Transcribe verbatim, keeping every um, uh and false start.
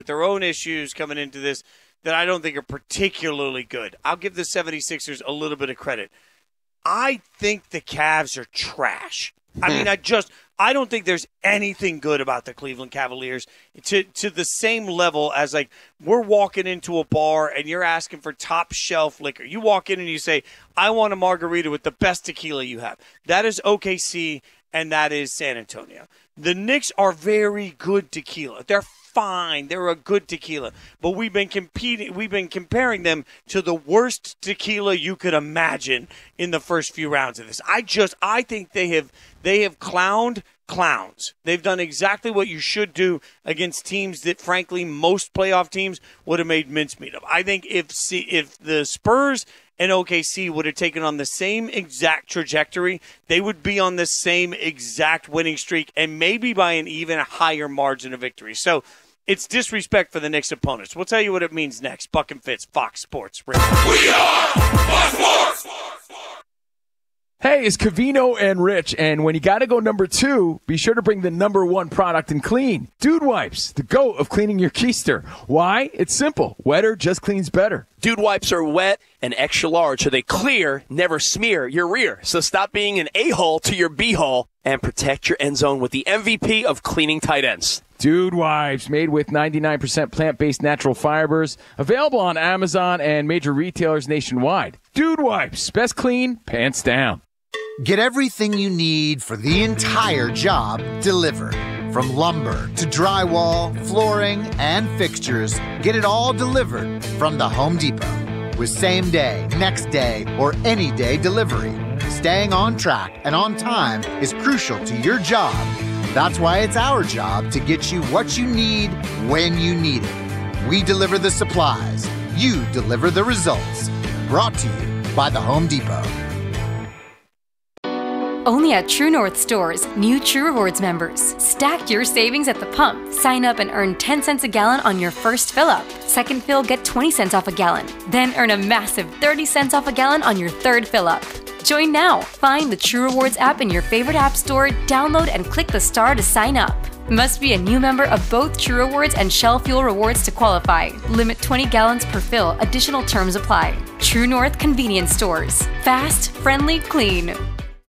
their own issues coming into this that I don't think are particularly good. I'll give the 76ers a little bit of credit. I think the Cavs are trash. I mean, I just I don't think there's anything good about the Cleveland Cavaliers to to the same level as, like, we're walking into a bar and you're asking for top shelf liquor. You walk in and you say, I want a margarita with the best tequila you have. That is O K C and that is San Antonio. The Knicks are very good tequila. They're fine. They're a good tequila. But we've been competing, we've been comparing them to the worst tequila you could imagine in the first few rounds of this. I just I think they have they have clowned clowns. They've done exactly what you should do against teams that, frankly, most playoff teams would have made mincemeat of. I think if if the Spurs and O K C would have taken on the same exact trajectory, they would be on the same exact winning streak and maybe by an even higher margin of victory. So it's disrespect for the Knicks opponents. We'll tell you what it means next. Buck and Fitz, Fox Sports Radio. We are Fox Sports! Hey, it's Covino and Rich, and when you got to go number two, be sure to bring the number one product in clean. Dude Wipes, the GOAT of cleaning your keister. Why? It's simple. Wetter just cleans better. Dude Wipes are wet and extra large, so they clear, never smear your rear. So stop being an a-hole to your b-hole and protect your end zone with the M V P of cleaning tight ends. Dude Wipes, made with ninety-nine percent plant-based natural fibers. Available on Amazon and major retailers nationwide. Dude Wipes, best clean, pants down. Get everything you need for the entire job delivered. From lumber to drywall, flooring, and fixtures, get it all delivered from the Home Depot. With same day, next day, or any day delivery, staying on track and on time is crucial to your job. That's why it's our job to get you what you need when you need it. We deliver the supplies. You deliver the results. Brought to you by the Home Depot. Only at True North stores, new True Rewards members. Stack your savings at the pump. Sign up and earn ten cents a gallon on your first fill-up. Second fill, get twenty cents off a gallon. Then earn a massive thirty cents off a gallon on your third fill-up. Join now. Find the True Rewards app in your favorite app store, download and click the star to sign up. Must be a new member of both True Rewards and Shell Fuel Rewards to qualify. Limit twenty gallons per fill. Additional terms apply. True North Convenience Stores. Fast, friendly, clean.